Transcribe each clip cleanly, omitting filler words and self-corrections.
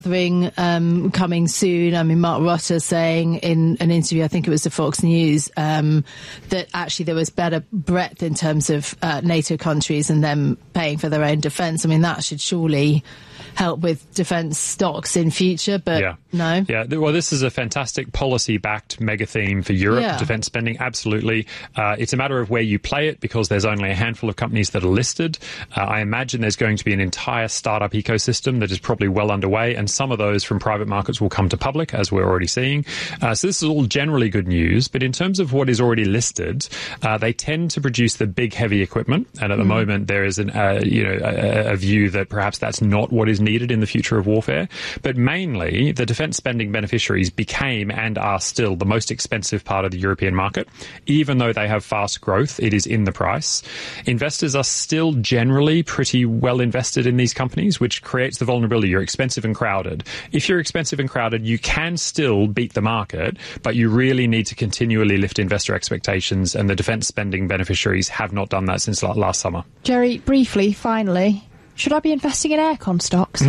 coming soon. I mean, Mark Rutte saying in an interview, I think it was to Fox News, that actually there was better breadth in terms of NATO countries and them paying for their own defence. I mean, that should surely help with defence stocks in future, but no. Yeah, well, this is a fantastic policy-backed mega theme for Europe, defence spending, absolutely. It's a matter of where you play it, because there's only a handful of companies that are listed. I imagine there's going to be an entire startup ecosystem that is probably well underway, and some of those from private markets will come to public, as we're already seeing. So this is all generally good news, but in terms of what is already listed, they tend to produce the big, heavy equipment, and at the moment there is a view that perhaps that's not what is needed in the future of warfare. But mainly, the defence spending beneficiaries became and are still the most expensive part of the European market. Even though they have fast growth, it is in the price. Investors are still generally pretty well invested in these companies, which creates the vulnerability. You're expensive and crowded. If you're expensive and crowded, you can still beat the market, but you really need to continually lift investor expectations, and the defence spending beneficiaries have not done that since last summer. Jerry, briefly, finally, should I be investing in aircon stocks?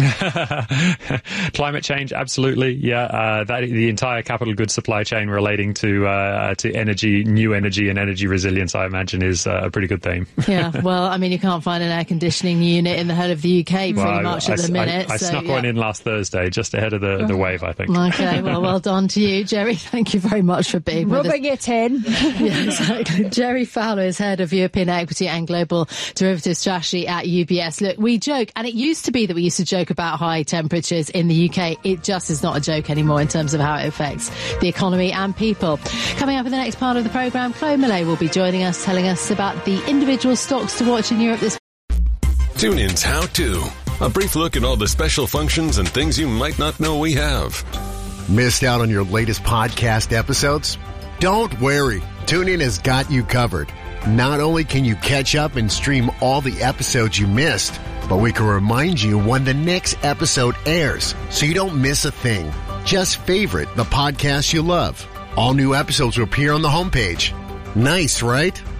Climate change, absolutely. Yeah, the entire capital goods supply chain relating to energy, new energy and energy resilience, I imagine, is a pretty good theme. Yeah, well, I mean, you can't find an air conditioning unit in the whole of the UK pretty much at the minute. I snuck one in last Thursday, just ahead of the wave, I think. Okay, well done to you, Jerry. Thank you very much for being with us. Rubbing it in. Yeah, exactly. Jerry Fowler is head of European Equity and Global Derivative Strategy at UBS. Look, we joke, and it used to be that we used to joke about high temperatures in the UK. It just is not a joke anymore in terms of how it affects the economy and people. Coming up in the next part of the programme, Chloe Millay will be joining us, telling us about the individual stocks to watch in Europe this week. Tune in's How To. A brief look at all the special functions and things you might not know we have. Missed out on your latest podcast episodes? Don't worry. TuneIn has got you covered. Not only can you catch up and stream all the episodes you missed, but we can remind you when the next episode airs, so you don't miss a thing. Just favorite the podcast you love. All new episodes will appear on the homepage. Nice, right?